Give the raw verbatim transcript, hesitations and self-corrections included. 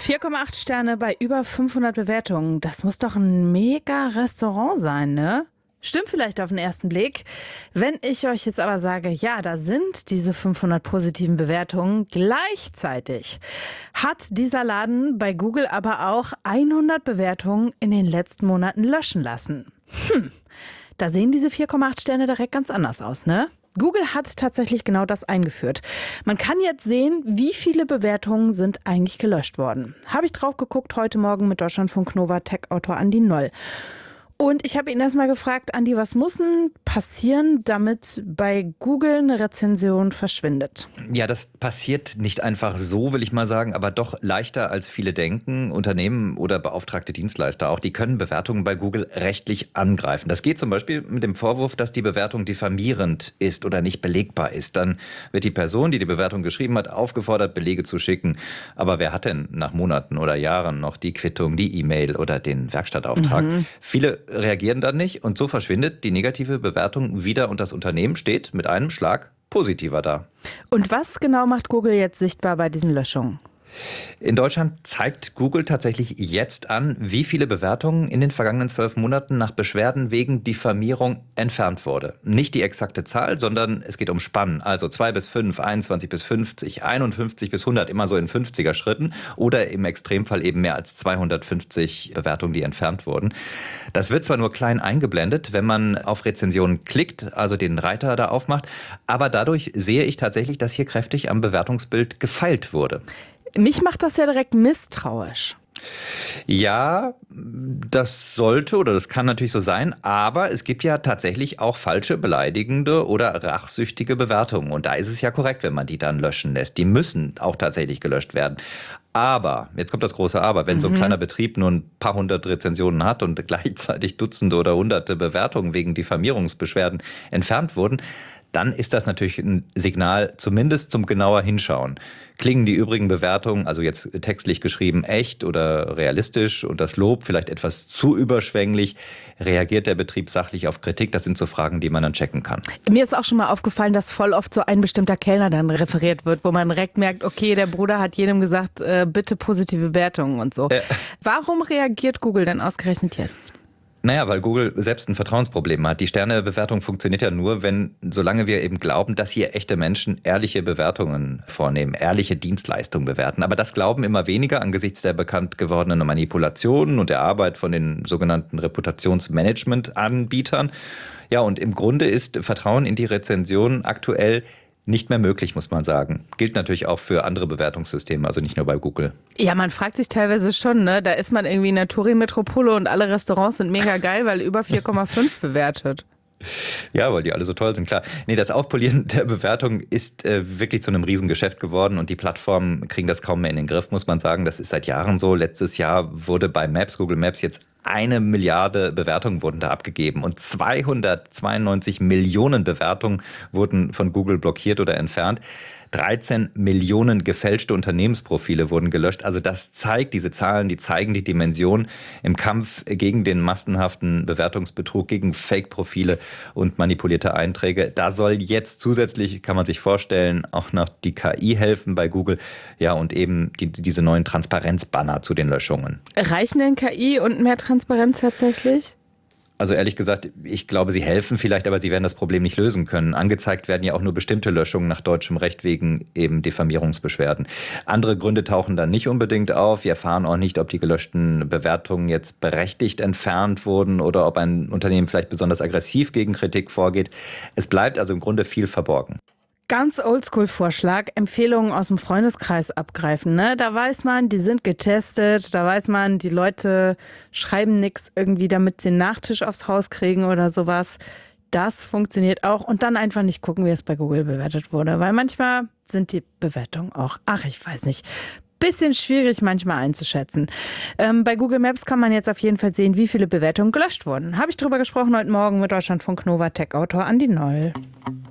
vier Komma acht Sterne bei über fünfhundert Bewertungen. Das muss doch ein mega Restaurant sein, ne? Stimmt vielleicht auf den ersten Blick. Wenn ich euch jetzt aber sage, ja, da sind diese fünfhundert positiven Bewertungen, gleichzeitig hat dieser Laden bei Google aber auch hundert Bewertungen in den letzten Monaten löschen lassen. Hm, da sehen diese vier Komma acht Sterne direkt ganz anders aus, ne? Google hat tatsächlich genau das eingeführt. Man kann jetzt sehen, wie viele Bewertungen sind eigentlich gelöscht worden. Habe ich drauf geguckt heute Morgen mit Deutschlandfunk Nova Tech-Autor Andi Noll. Und ich habe ihn erstmal gefragt, Andi, was muss denn passieren, damit bei Google eine Rezension verschwindet? Ja, das passiert nicht einfach so, will ich mal sagen, aber doch leichter als viele denken. Unternehmen oder beauftragte Dienstleister auch, die können Bewertungen bei Google rechtlich angreifen. Das geht zum Beispiel mit dem Vorwurf, dass die Bewertung diffamierend ist oder nicht belegbar ist. Dann wird die Person, die die Bewertung geschrieben hat, aufgefordert, Belege zu schicken. Aber wer hat denn nach Monaten oder Jahren noch die Quittung, die E-Mail oder den Werkstattauftrag? Mhm. Viele reagieren dann nicht und so verschwindet die negative Bewertung wieder und das Unternehmen steht mit einem Schlag positiver da. Und was genau macht Google jetzt sichtbar bei diesen Löschungen? In Deutschland zeigt Google tatsächlich jetzt an, wie viele Bewertungen in den vergangenen zwölf Monaten nach Beschwerden wegen Diffamierung entfernt wurde. Nicht die exakte Zahl, sondern es geht um Spannen. Also zwei bis fünf, einundzwanzig bis fünfzig, einundfünfzig bis hundert, immer so in fünfziger Schritten. Oder im Extremfall eben mehr als zweihundertfünfzig Bewertungen, die entfernt wurden. Das wird zwar nur klein eingeblendet, wenn man auf Rezensionen klickt, also den Reiter da aufmacht. Aber dadurch sehe ich tatsächlich, dass hier kräftig am Bewertungsbild gefeilt wurde. Mich macht das ja direkt misstrauisch. Ja, das sollte oder das kann natürlich so sein, aber es gibt ja tatsächlich auch falsche, beleidigende oder rachsüchtige Bewertungen. Und da ist es ja korrekt, wenn man die dann löschen lässt. Die müssen auch tatsächlich gelöscht werden. Aber, jetzt kommt das große Aber, wenn so ein kleiner Betrieb nur ein paar hundert Rezensionen hat und gleichzeitig Dutzende oder hunderte Bewertungen wegen Diffamierungsbeschwerden entfernt wurden, dann ist das natürlich ein Signal, zumindest zum genauer Hinschauen. Klingen die übrigen Bewertungen, also jetzt textlich geschrieben, echt oder realistisch und das Lob vielleicht etwas zu überschwänglich? Reagiert der Betrieb sachlich auf Kritik? Das sind so Fragen, die man dann checken kann. Mir ist auch schon mal aufgefallen, dass voll oft so ein bestimmter Kellner dann referiert wird, wo man direkt merkt, okay, der Bruder hat jedem gesagt, äh, bitte positive Bewertungen und so. Äh. Warum reagiert Google denn ausgerechnet jetzt? Naja, weil Google selbst ein Vertrauensproblem hat. Die Sternebewertung funktioniert ja nur, wenn, solange wir eben glauben, dass hier echte Menschen ehrliche Bewertungen vornehmen, ehrliche Dienstleistungen bewerten. Aber das glauben immer weniger angesichts der bekannt gewordenen Manipulationen und der Arbeit von den sogenannten Reputationsmanagement-Anbietern. Ja, und im Grunde ist Vertrauen in die Rezension aktuell nicht mehr möglich, muss man sagen. Gilt natürlich auch für andere Bewertungssysteme, also nicht nur bei Google. Ja, man fragt sich teilweise schon, ne? Da ist man irgendwie in der Touri-Metropole und alle Restaurants sind mega geil, weil über vier Komma fünf bewertet. Ja, weil die alle so toll sind, klar. Nee, das Aufpolieren der Bewertung ist äh, wirklich zu einem Riesengeschäft geworden und die Plattformen kriegen das kaum mehr in den Griff, muss man sagen. Das ist seit Jahren so. Letztes Jahr wurde bei Maps, Google Maps jetzt eine Milliarde Bewertungen wurden da abgegeben und zweihundertzweiundneunzig Millionen Bewertungen wurden von Google blockiert oder entfernt. dreizehn Millionen gefälschte Unternehmensprofile wurden gelöscht. Also das zeigt, diese Zahlen, die zeigen die Dimension im Kampf gegen den massenhaften Bewertungsbetrug, gegen Fake-Profile und manipulierte Einträge. Da soll jetzt zusätzlich, kann man sich vorstellen, auch noch die K I helfen bei Google. Ja, und eben die, diese neuen Transparenzbanner zu den Löschungen. Reichen denn K I und mehr Transparenz tatsächlich? Also ehrlich gesagt, ich glaube, sie helfen vielleicht, aber sie werden das Problem nicht lösen können. Angezeigt werden ja auch nur bestimmte Löschungen nach deutschem Recht wegen eben Diffamierungsbeschwerden. Andere Gründe tauchen dann nicht unbedingt auf. Wir erfahren auch nicht, ob die gelöschten Bewertungen jetzt berechtigt entfernt wurden oder ob ein Unternehmen vielleicht besonders aggressiv gegen Kritik vorgeht. Es bleibt also im Grunde viel verborgen. Ganz Oldschool-Vorschlag, Empfehlungen aus dem Freundeskreis abgreifen. Ne? Da weiß man, die sind getestet, da weiß man, die Leute schreiben nichts irgendwie, damit sie einen Nachtisch aufs Haus kriegen oder sowas. Das funktioniert auch und dann einfach nicht gucken, wie es bei Google bewertet wurde, weil manchmal sind die Bewertungen auch, ach ich weiß nicht, bisschen schwierig manchmal einzuschätzen. Ähm, bei Google Maps kann man jetzt auf jeden Fall sehen, wie viele Bewertungen gelöscht wurden. Habe ich darüber gesprochen heute Morgen mit Deutschlandfunk Nova Tech-Autor Andi Noll.